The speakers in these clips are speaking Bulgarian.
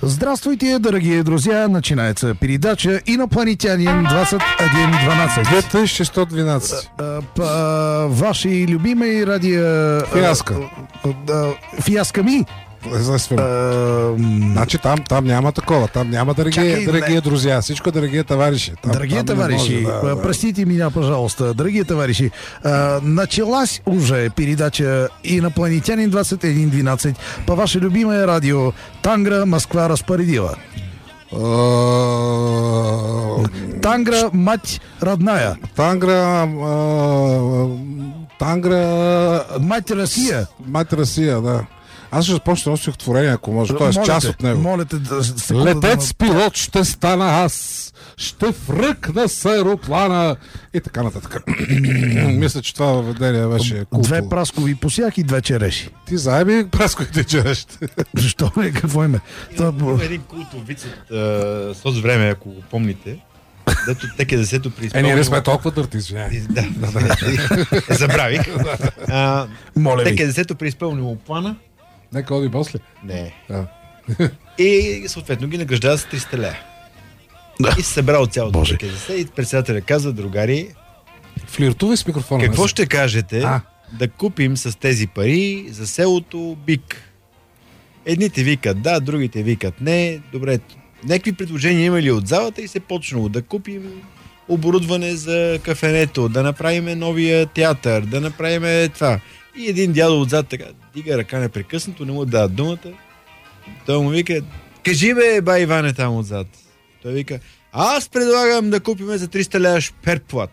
Здравствуйте, дорогие друзья! Начинается передача «Инопланетянин 2112». 2112. По вашей любимой радио... Фиаско. Фиасками? Значи там няма такова. Там няма дорогие друзья. Всичко дорогие товарищи. Дорогие товарищи, простите меня, пожалуйста. Дорогие товарищи, началась уже передача «Инопланетянин 2112» по вашей любимой радио «Тангра, Москва распорядила». Тангра, мать родная. Тангра... Мать Россия. Мать Россия, да. Аз ще започна стихотворение, ако може. Тоест част от него. Молите Летец пилот ще стана аз, ще фръкна с аероплана и така нататък. Мисля, че това въведение беше култово. Две праскови посяк и две череши. Ти заеби прасковите череши. Защо не? Какво име? Има един култов виц от този време, ако го помните. Дето теке десето при изпълнение. Ние не сме толкова дърти, извиняй. Да. Забравих. Моля ви. Теке десето при изпълнило плана. Нека оди после. Не. Да. И съответно ги награждава с 300 лея. И се събрал цялото теке десе и председателя казва: другари, флиртувай с микрофона. какво ще кажете да купим с тези пари за селото бик? Едните викат да, другите викат не. Добре, някакви предложения има ли от залата и се почнало да купим оборудване за кафенето, да направим новия театър, да направим това. И един дядо отзад така дига ръка непрекъснато, не му дава думата. Той му вика: кажи бе, бай Иване там отзад. Той вика: аз предлагам да купиме за 300 лева шперплат.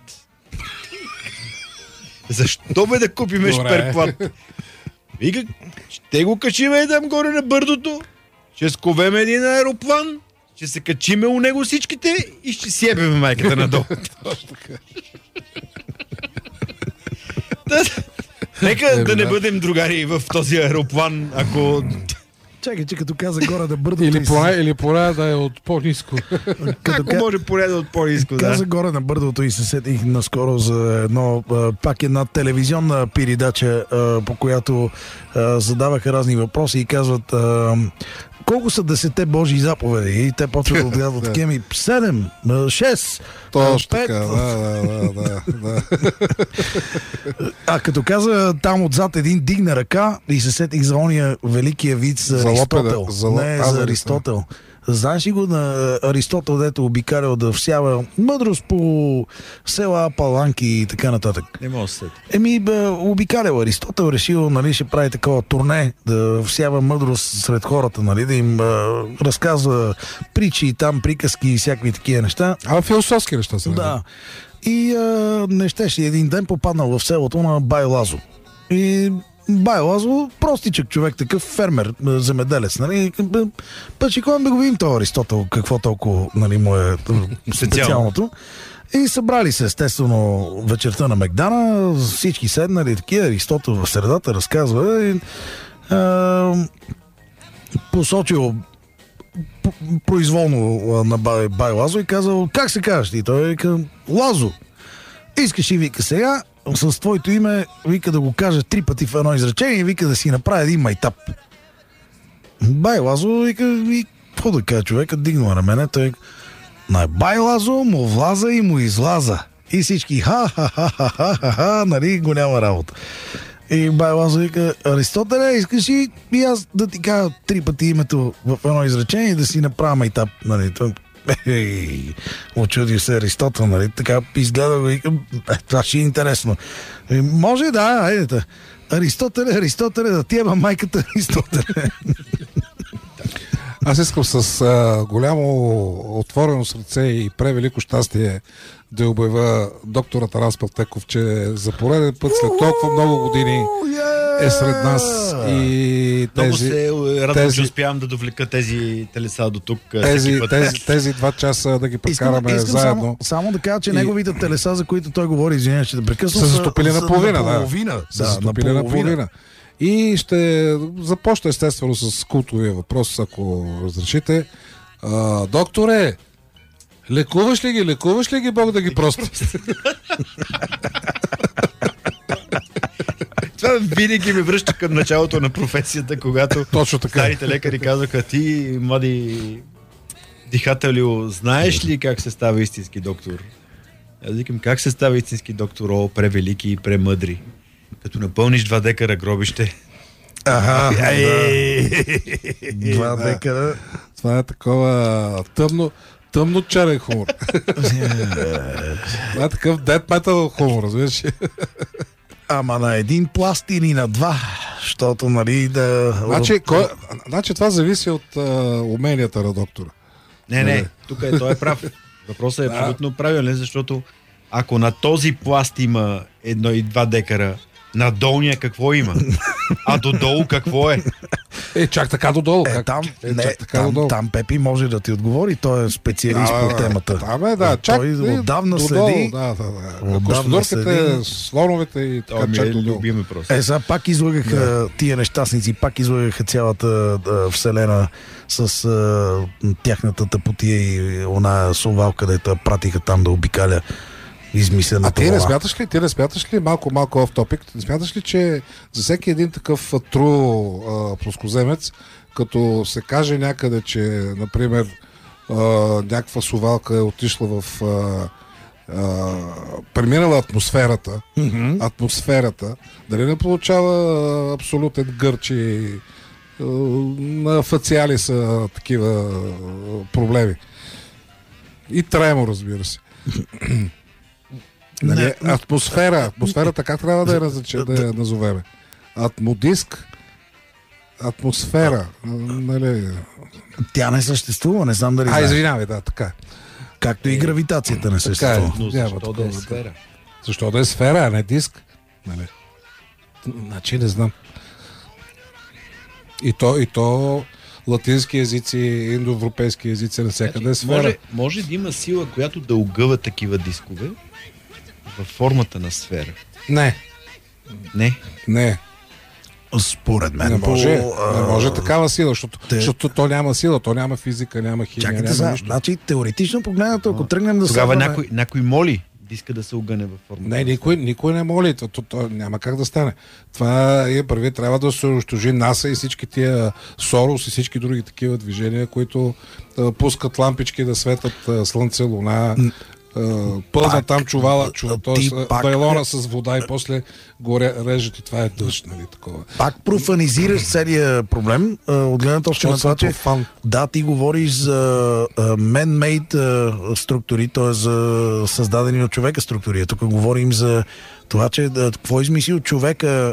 Защо бе да купиме шперплат? Вика: ще го качиме там горе на бърдото, ще сковеме един аероплан, ще се качиме у него всичките и ще себеме майката надолу. Нека да не бъдем другари в този аероплан, ако... Чакай, че като каза горе да бърдото... Или поне да е от по-ниско. Ако може поне да от по-ниско, да. Каза горе на бърдото и се сетих наскоро за пак една телевизионна передача, по която задаваха разни въпроси и казват... колко са 10 Божии заповеди? И те почват да отгадват такива ми 7, 6, Точно 5. така, да. А като каза там отзад един дигна ръка и се сетих за ония великия вид за Аристотел. За Аристотел. Знаеш ли го на Аристотел, дето обикалял да всява мъдрост по села, паланки и така нататък? Не мога да се сети. Обикалял Аристотел, решил, нали, ще прави такова турне, да всява мъдрост сред хората, нали, да им разказва притчи, там приказки и всякакви такива неща. Философски неща са. Да. И не щеше един ден попаднал в селото на Бай Лазо. И Бай Лазо, простичък човек, такъв фермер, земеделец, нали? Пъчи, ходим да го видим този Аристотел, какво толкова, нали, му е специалното. И събрали се, естествено, вечерта на Мегдана, всички седнали, такива, Аристотел в средата разказва и посочил произволно на Бай Лазо и казал: как се казваш ти? Той вика: Лазо. Искаш и вика сега с твоето име, вика, да го кажа 3 пъти в едно изречение и вика да си направи един майтап. Бай Лазо вика: и какво да кажа човека, дигнал на мене, той на Бай Лазо му влаза и му излаза. И всички ха-ха-ха-ха-ха, нали, го няма работа. И Бай Лазо вика: Аристотеле, искаш и аз да ти кажа 3 пъти името в едно изречение и да си направя майтап, нали, очуди се Аристотел, нали, така изгледа го и това ще е интересно. Може, да, айдете. Аристотеле, да ти еба майката Аристотеле. Аз искам с голямо отворено сърце и превелико щастие да обявя доктор Атанас Павтеков, че за пореден път след толкова много години е сред нас и много се радвам, че успявам да довлека тези телеса до тук. Тези 2 часа да ги прекараме заедно. Само да кажа, че неговите телеса, за които той говори, извиня, ще да прекъсвам, са застопили наполовина. Наполовина. И ще започна естествено с култовия въпрос, ако разрешите. Докторе, лекуваш ли ги, Бог да ги прости? Това винаги ме връща към началото на професията, когато Точно така. старите лекари казаха: ти, млади дихателю, знаеш ли как се става истински доктор? Аз викам: как се става истински доктор? О, превелики и премъдри. Като напълниш 2 декара гробище. Два декара. Това е такова тъмно черен хумор. Това е такъв дед метал хумор, разбираш? Ама на един пласт или на 2, защото, нали, да... Значи това зависи от уменията на доктора. Не, тук той е прав. Въпросът е абсолютно правилен, защото ако на този пласт има 1 и 2 декара, на долния какво има? А додолу какво е? Чак така додолу. Там Пепи може да ти отговори, той е специалист по темата. Той отдавна следи. Костодорките, слоновете и така чак додолу. Любим въпрос. Сега пак излагаха тия нещастници, пак излагаха цялата вселена с тяхната тъпотия и она совалка, където пратиха там да обикаля измислената. Ти не смяташ ли, малко off topic, не смяташ ли, че за всеки един такъв плоскоземец, като се каже някъде, че, например, някаква совалка е отишла в преминала атмосферата, дали не получава абсолютен гърч и на фациали са такива проблеми. И тремор, разбира се. Нали, атмосферата как трябва да я назовеме? Атмодиск, атмосфера, нали... Тя не съществува, не знам дали знаеш. Извинявай, така. Както и гравитацията не съществува. Но защо да е сфера? Защо да е сфера, а не диск? Нали? Значи не знам. И то латински езици, индоевропейски езици, навсякъде е сфера. Може да има сила, която да огъва такива дискове във формата на сфера. Не. Според мен. Не може такава сила, защото то няма сила, то няма физика, няма химия. Чакайте нищо. Значи теоретично погледнато, ако тръгнем да тогава някой моли диска да се огъне във формата. Не, никой не моли. То няма как да стане. Това първи трябва да се унищожи НАСА и всички тия Сорос и всички други такива движения, които пускат лампички да светят слънце, луна, пълна там чувала, байлона с вода и после го режат и това е дъжд, нали, такова. Пак профанизираш целият проблем, от гледна точка на това, че ти говориш за man-made структури, т.е. за създадени от човека структури. Тук говорим за това, че какво измислил човека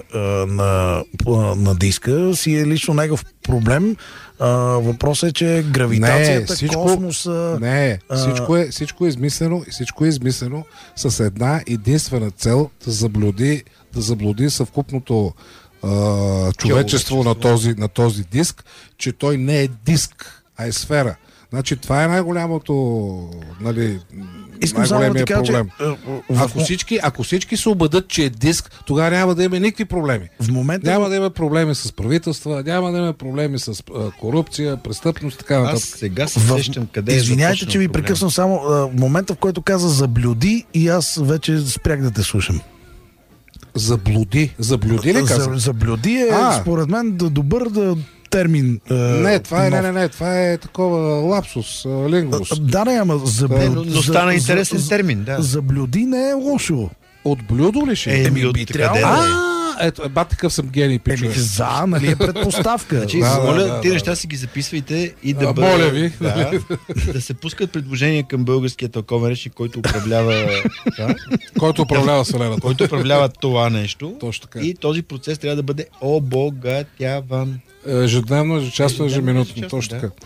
на диска си е лично негов проблем. Въпросът е, че гравитацията, космоса... Всичко е измислено с една единствена цел да заблуди съвкупното човечество на този диск, че той не е диск, а е сфера. Значи това е най-голямото, нали, най-големия проблем. Ако всички се убедат, че е диск, тогава няма да има никакви проблеми. Няма да има проблеми с правителства, няма да има проблеми с корупция, престъпност, така нататък. Аз сега се сещам къде е. Извинявайте, че ви прекъсвам само в момента, в който каза заблюди и аз вече спрях да те слушам. Заблуди ли каза? Заблюди е, според мен, добър термин. Това е такова лапсус, лингвус. Ама но стана интересен термин, да. Заблюди не е лошо. От блюдо ли ще? Би трябвало. Ето, такъв съм гений, пичове. Нали е предпоставка. Моля, тези неща си ги записвайте и да бъдат... Моля ви. Да се пускат предложения към българския тълковен речник, който управлява... Който управлява Вселената. Който управлява това нещо. Точно така. И този процес трябва да бъде обогатяван. Ежедневно, ежечасно, ежеминутно. Точно така.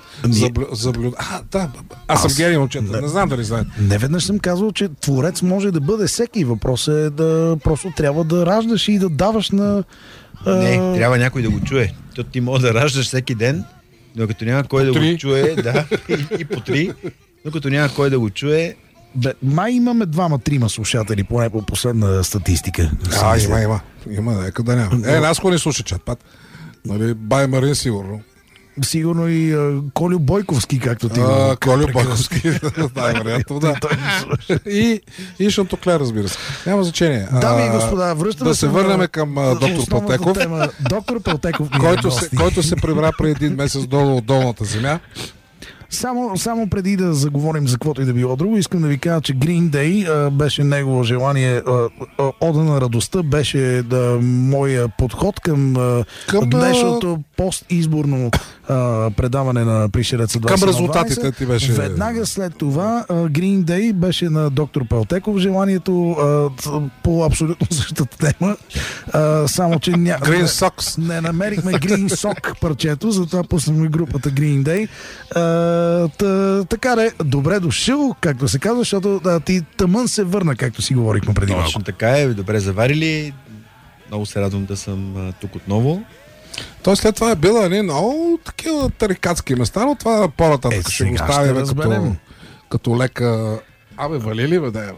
Аз съм гений, момчета. Не знам дали знаете. Не веднъж съм казал, че творец може да бъде всеки. Въпросът е да просто трябва да раждаш и да даваш на... Не, трябва някой да го чуе. Ти може да раждаш всеки ден, но като няма кой да го чуе, и по 3, но като няма кой да го чуе... Май имаме 2-3 слушатели, поне по последна статистика. Има. Нека да няма. Нас го не слуша чат, пат. Нали, Бай Марин сигурно. Сигурно и Колю Бойковски, както ти го Колю Бойковски, най-вероятно, да. И Шантоклер, разбира се. Няма значение. Дами и господа, връщаме да се върнем към доктор Пълтеков, доктор Пълтеков, който се прибра преди един месец долу от долната земя. Само преди да заговорим за каквото и да било друго, искам да ви кажа, че Green Day беше негово желание, Ода на радостта беше моя подход към днешното постизборно предаване на Пришелеца 2020. Към резултатите ти беше. Веднага след това Green Day беше на доктор Пълтеков желанието по абсолютно същата тема. Само, че Green Socks. не намерихме Green Sock парчето, затова пуснахме групата Green Day. Така де, добре дошъл, както се казва, защото ти тъмън се върна, както си говорихме преди малко. Точно така е, добре заварили. Много се радвам да съм тук отново. Той след това е била много такива тарикатски места, но това по-нататък ще го ставим като лека... вали ли бе, да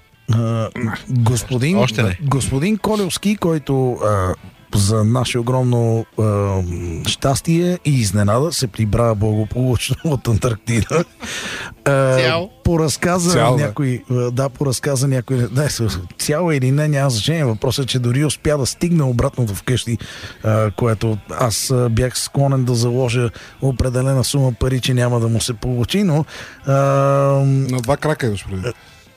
господин Колевски, който за наше огромно щастие и изненада се прибра благополучно от Антарктида. Поразказа някой... Цяло или не, няма значение. Въпросът е, че дори успя да стигне обратното вкъщи, което аз бях склонен да заложа определена сума пари, че няма да му се получи, но... На два крака имаш преди.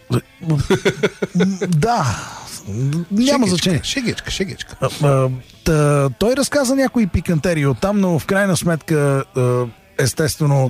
Да, няма значение. Шегичка. Той разказа някои пикантерии оттам, но в крайна сметка естествено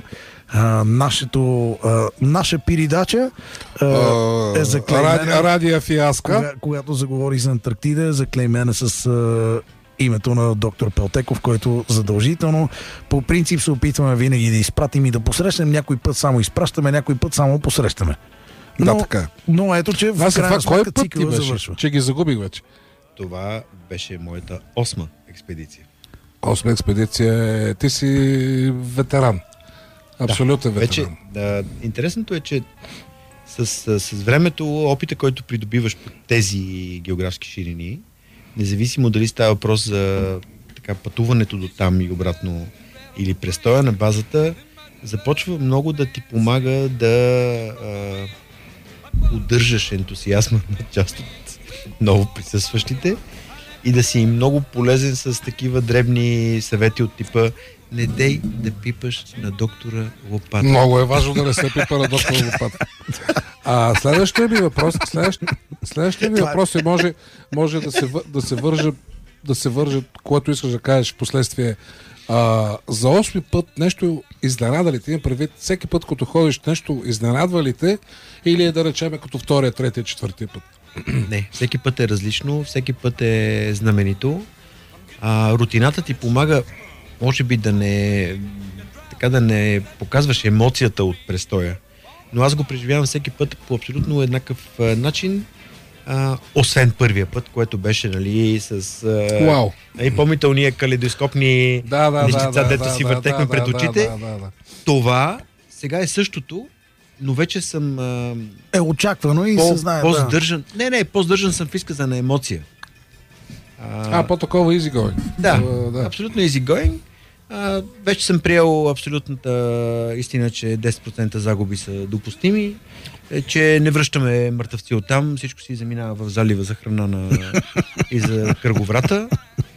наша передача е заклеймена. Радия фиаска. Когато заговори за Антарктида, е заклеймена с името на доктор Пълтеков, който задължително по принцип се опитваме винаги да изпратим и да посрещнем. Някой път само изпращаме, някой път само посрещаме. Да, така. Но ето, че в крайна сметка цикъла завършва. Че ги загубих вече. Това беше моята 8-ма експедиция. 8-ма експедиция. Ти си ветеран. Абсолютен ветеран. Вече, интересното е, че с времето, опита, който придобиваш по тези географски ширини, независимо дали става въпрос за пътуването до там и обратно или престоя на базата, започва много да ти помага да удържаш ентусиазма на част от много присъстващите и да си много полезен с такива дребни съвети от типа: не дей да пипаш на доктора лопата. Много е важно да не се пипа на доктора лопата. Следващия ми въпрос може да се върже, което искаш да кажеш в последствие. За 8-ми път нещо изненада ли те? Предвид, всеки път, като ходиш, нещо изненадва ли те, или е, да речем, като втория, третия, четвъртия път? Не, всеки път е различно, всеки път е знаменито. Рутината ти помага, може би, да не показваш емоцията от престоя. Но аз го преживявам всеки път по абсолютно еднакъв начин, освен първия път, което беше, нали, с помните уния калейдоскопни нещица, дето си въртехме пред очите. Това сега е същото, но вече съм очаквано и се знае. По-сдържан. Не, по-сдържан съм в изказа на емоция. По-такова easy going. Да, абсолютно easy going. Вече съм приел абсолютната истина, че 10% загуби са допустими, че не връщаме мъртъвци оттам, всичко си заминава в залива за храна и за кръговрата.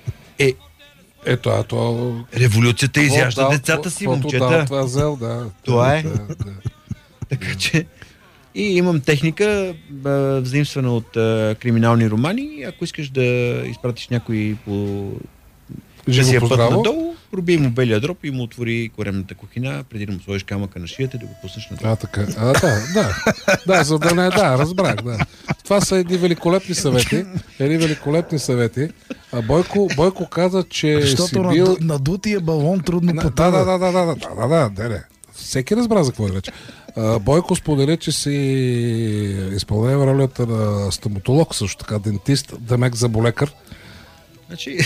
Революцията изяжда децата си, момчета. Това е. Така че и имам техника, взаимствана от криминални романи. Ако искаш да изпратиш някой по живия път надолу, проби му белия дроб и му отвори коремната кухина, преди да му сложиш камъка на шията и да го пуснеш на това. Така. Да, за да не разбрах, да. Това са едни великолепни съвети. Бойко каза, че си бил... надутия балон трудно потъва. Да. Всеки разбра за какво е реч. Бойко сподели, че си изпълнява ролята на стоматолог, също така дентист, демек заболекар. Значи,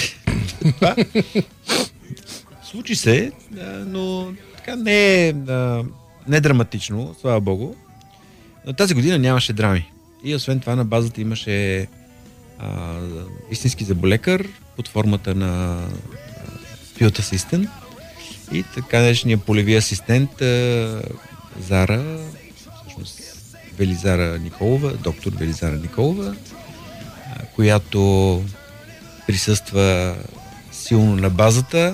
случи се, но така не е драматично, слава богу. Но тази година нямаше драми. И освен това на базата имаше истински заболекар под формата на field assistant. И така днешния полеви асистент Зара, всъщност Велизара Николова, доктор Велизара Николова, която присъства силно на базата,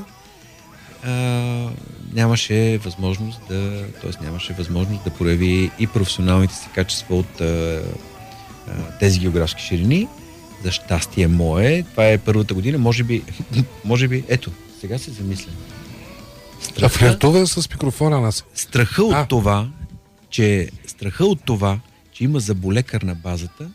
нямаше възможност да прояви и професионалните си качества от тези географски ширини. За щастие мое, това е първата година, може би, ето, сега се замисля. Флиртува с микрофона нас. Страха от това, че има заболекар на базата,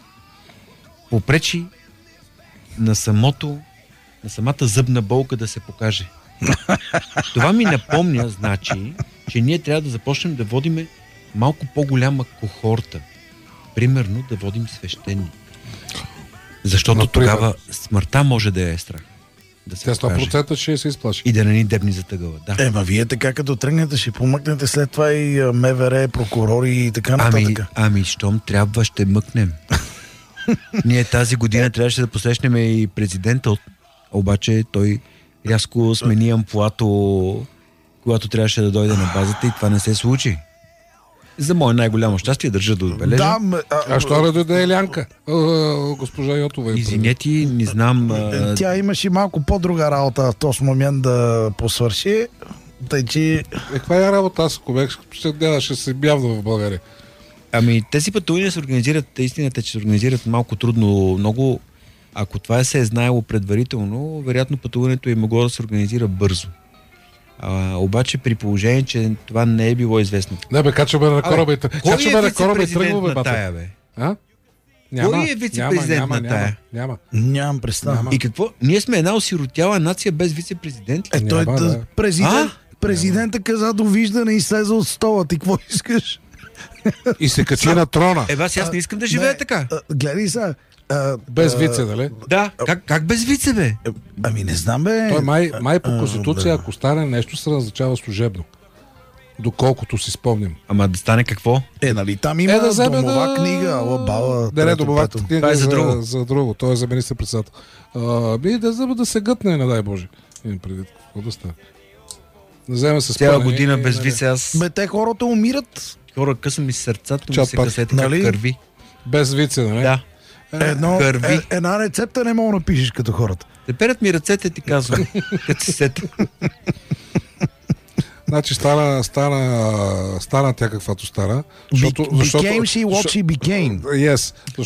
попречи на самата зъбна болка да се покаже. Това ми напомня, значи, че ние трябва да започнем да водиме малко по-голяма кохорта. Примерно да водим свещени. Защото тогава смъртта може да е страх. Да се Тя 100% ще се изплаши. И да не ни дебни за тъгъла. Да. Ма вие така като тръгнете, ще помъкнете след това и МВР, прокурори и така нататък. Щом трябва, ще мъкнем. Ние тази година трябваше да посрещнем и президента, обаче той рязко смени амплуато, когато трябваше да дойде на базата и това не се случи. За мое най-голямо щастие държа да отбележа. А що да дойде Елянка? Госпожа Йотова. Извинете, не знам. Тя имаше малко по-друга работа в този момент да посвърши. Тъй, че... Каква е работа? Аз ако бях, ще се бявна в България. Тези пътувания се организират, истината, че се организират малко трудно. Много, ако това се е знаело предварително, вероятно пътуването е могло да се организира бързо. Обаче при положение, че това не е било известно. Не бе, качваме на кораба и тръгваме. Кой е вице-президент на тая, бе? Кой е вице-президент на тая? Нямам представа. И какво? Ние сме една осиротяла нация без вице-президент ли? Той президента каза довиждане и слезе от стола. Ти какво искаш? И се качи на трона. Аз не искам да живея така. Гледай сега. Без вице, нали? Да. Как без вице, бе? Не знам, бе. Той май по конституция, ако стане нещо, се назначава служебно. Доколкото си спомням. Ама да стане какво? Нали там има домова книга, бала. Не, домова книга това е за друго. За друго. Той е за министър-председател. Да се гътне, не дай Боже. Имам предвид. Какво да стане? Взема се цяла година без вице, аз... Бе, те хората умират. Хора, късам ми сърцата, ми се касете как кърви. Без вице, нали? Да. Една рецепта не мога да напишеш като хората. Те перят ми ръцете, ти казвам. Като си сета. Значи стана тя каквато стана. Became she what she became. Yes.